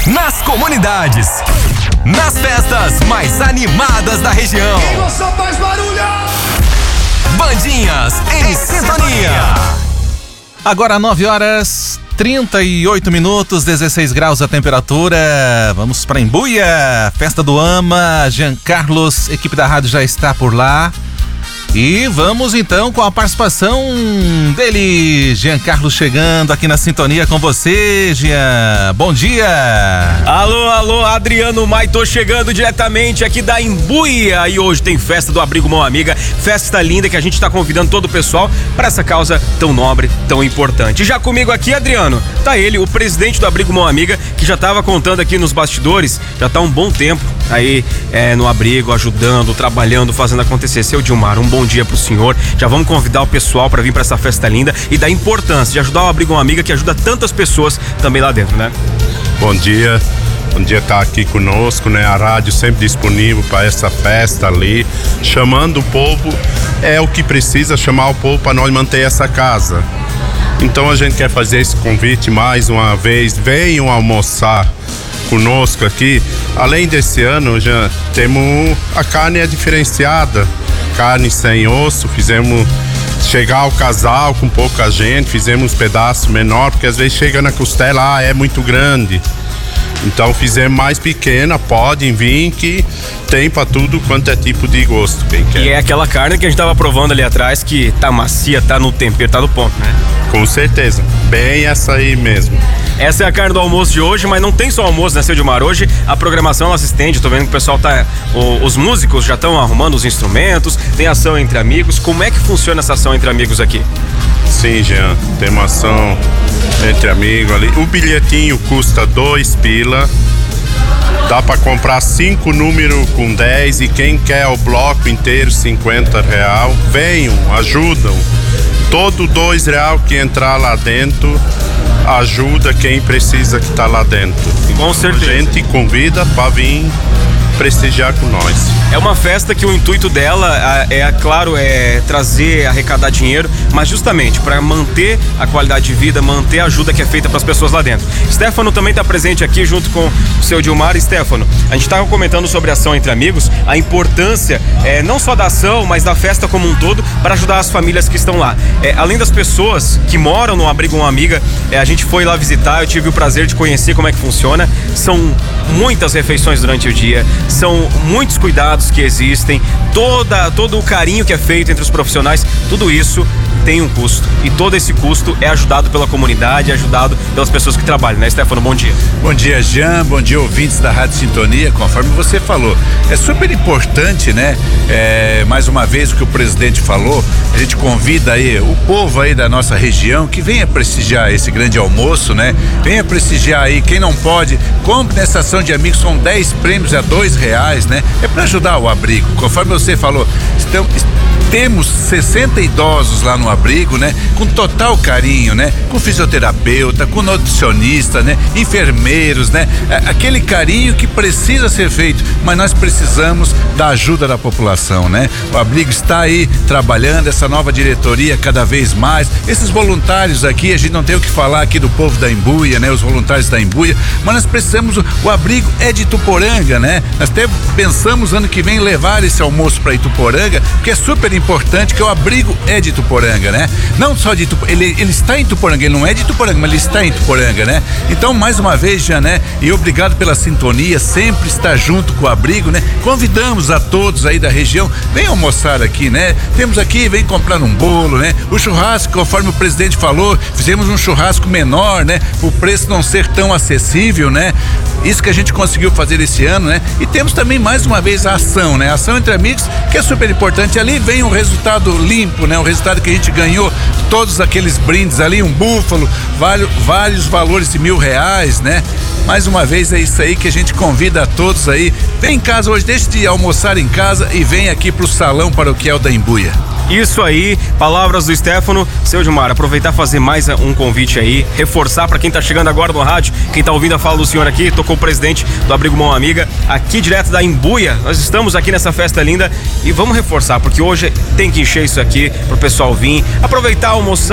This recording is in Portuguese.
nas comunidades, nas festas mais animadas da região. Quem gostou faz barulho! Bandinhas em sintonia. Agora 9h38, 16 graus a temperatura. Vamos para Embuia, festa do AMA. Jean Carlos, equipe da rádio já está por lá. E vamos então com a participação dele, Jean Carlos, chegando aqui na sintonia com você, Jean. Bom dia. Alô, Adriano Mai, tô chegando diretamente aqui da Embuia e hoje tem festa do Abrigo Mão Amiga, festa linda que a gente tá convidando todo o pessoal para essa causa tão nobre, tão importante. Já comigo aqui, Adriano, tá ele, o presidente do Abrigo Mão Amiga, que já tava contando aqui nos bastidores, já tá um bom tempo aí no abrigo, ajudando, trabalhando, fazendo acontecer. Seu Dilmar, um bom dia pro senhor. Já vamos convidar o pessoal para vir para essa festa linda e da importância de ajudar o Abrigo Uma Amiga, que ajuda tantas pessoas também lá dentro, né? Bom dia estar aqui conosco, né? A rádio sempre disponível para essa festa ali, chamando o povo, é o que precisa, chamar o povo para nós manter essa casa. Então a gente quer fazer esse convite mais uma vez, venham almoçar conosco aqui. Além desse ano, já temos a carne diferenciada, carne sem osso, fizemos chegar ao casal com pouca gente, fizemos uns pedaços menor, porque às vezes chega na costela, é muito grande. Então fizemos mais pequena, podem vir que tem pra tudo quanto é tipo de gosto, quem quer. E é aquela carne que a gente tava provando ali atrás, que tá macia, tá no tempero, tá no ponto, né? Com certeza, bem essa aí mesmo. Essa é a carne do almoço de hoje, mas não tem só almoço, né, seu Dilmar? Hoje a programação ela se estende, tô vendo que o pessoal tá... Os músicos já estão arrumando os instrumentos, tem ação entre amigos. Como é que funciona essa ação entre amigos aqui? Sim, Jean, tem uma ação entre amigos ali. O bilhetinho custa 2 pila. Dá para comprar 5 números com 10 e quem quer o bloco inteiro, R$50. Venham, ajudam. Todo R$2 que entrar lá dentro ajuda quem precisa que tá lá dentro. Com certeza. A gente convida para vir prestigiar com nós. É uma festa que o intuito dela claro, é trazer, arrecadar dinheiro, mas justamente para manter a qualidade de vida, manter a ajuda que é feita para as pessoas lá dentro. Stefano também está presente aqui junto com o seu Dilmar. Stefano, a gente estava comentando sobre a ação entre amigos, a importância não só da ação, mas da festa como um todo, para ajudar as famílias que estão lá. Além das pessoas que moram no Abrigo Uma Amiga, a gente foi lá visitar, eu tive o prazer de conhecer como é que funciona. São muitas refeições durante o dia, são muitos cuidados que existem, todo o carinho que é feito entre os profissionais, tudo isso tem um custo e todo esse custo é ajudado pela comunidade, é ajudado pelas pessoas que trabalham, né, Stefano? Bom dia. Bom dia, Jean, bom dia, ouvintes da Rádio Sintonia. Conforme você falou, é super importante, né? Mais uma vez o que o presidente falou, a gente convida aí o povo aí da nossa região que venha prestigiar esse grande almoço, né? Venha prestigiar aí, quem não pode, compre nessa ação de amigos, são 10 prêmios a R$2, né? É para ajudar o abrigo. Conforme você falou, temos 60 idosos lá no abrigo, né? Com total carinho, né? Com fisioterapeuta, com nutricionista, né? Enfermeiros, né? Aquele carinho que precisa ser feito, mas nós precisamos da ajuda da população, né? O abrigo está aí trabalhando, essa nova diretoria cada vez mais, esses voluntários aqui, a gente não tem o que falar aqui do povo da Embuia, né? Os voluntários da Embuia, mas nós precisamos, o abrigo é de Ituporanga, né? Nós até pensamos ano que vem levar esse almoço para Ituporanga, porque é super importante que o abrigo é de Ituporanga, né? Não só de Ituporanga, ele está em Ituporanga, ele não é de Ituporanga, mas ele está em Ituporanga, né? Então, mais uma vez, já, né? E obrigado pela sintonia, sempre estar junto com o abrigo, né? Convidamos a todos aí da região, vem almoçar aqui, né? Temos aqui, vem comprar um bolo, né? O churrasco, conforme o presidente falou, fizemos um churrasco menor, né? O preço não ser tão acessível, né? Isso que a gente conseguiu fazer esse ano, né? E temos também mais uma vez a ação, né? A ação entre amigos, que é super importante. Ali vem um resultado limpo, né? O resultado que a gente ganhou, todos aqueles brindes ali, um búfalo, vários valores de R$1.000, né? Mais uma vez é isso aí que a gente convida a todos aí. Vem em casa hoje, deixe de almoçar em casa e vem aqui pro Salão Paroquial da Embuia. Isso aí, palavras do Stefano. Seu Dilmar, aproveitar e fazer mais um convite aí, reforçar para quem tá chegando agora no rádio, quem tá ouvindo a fala do senhor aqui, tocou o presidente do Abrigo Mão Amiga, aqui direto da Embuia. Nós estamos aqui nessa festa linda e vamos reforçar, porque hoje tem que encher isso aqui pro pessoal vir, aproveitar, almoçar.